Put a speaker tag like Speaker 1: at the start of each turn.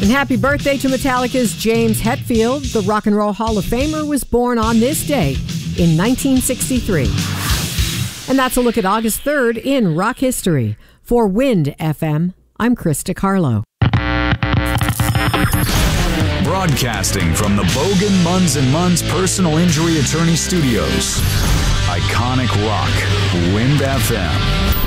Speaker 1: And happy birthday to Metallica's James Hetfield. The Rock and Roll Hall of Famer was born on this day in 1963. And that's a look at August 3rd in rock history. For Wind FM, I'm Krista Carlo.
Speaker 2: Broadcasting from the Bogan, Munz & Munz Personal Injury Attorney Studios. Iconic rock, Wind FM.